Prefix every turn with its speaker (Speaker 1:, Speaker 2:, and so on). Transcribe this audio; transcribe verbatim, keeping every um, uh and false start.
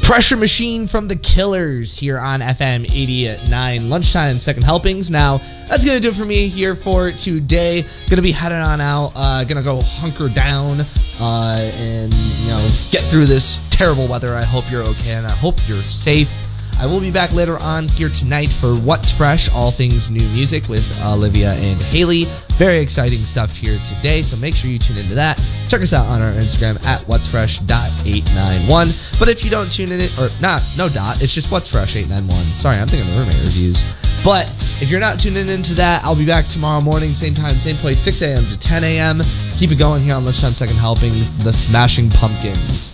Speaker 1: Pressure Machine from The Killers here on F M eighty-nine Lunchtime Second Helpings. Now, that's going to do it for me here for today. Going to be heading on out. Uh, going to go hunker down uh, and, you know, get through this terrible weather. I hope you're okay and I hope you're safe. I will be back later on here tonight for What's Fresh, all things new music with Olivia and Haley. Very exciting stuff here today, so make sure you tune into that. Check us out on our Instagram at what's fresh dot eight nine one. But if you don't tune in, it or not, no dot, it's just What's Fresh eight nine one. Sorry, I'm thinking of roommate reviews. But if you're not tuning into that, I'll be back tomorrow morning, same time, same place, six a.m. to ten a.m. Keep it going here on Lunchtime Second Helpings, the Smashing Pumpkins.